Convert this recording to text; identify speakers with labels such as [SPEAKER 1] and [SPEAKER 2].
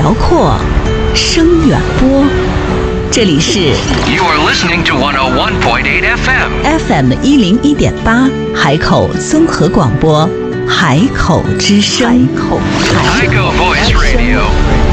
[SPEAKER 1] 辽阔，声远播。这里是
[SPEAKER 2] You are listening to 101.8 FM
[SPEAKER 1] FM101.8 海口综合广播，海口之声。
[SPEAKER 2] Haikou Voice Radio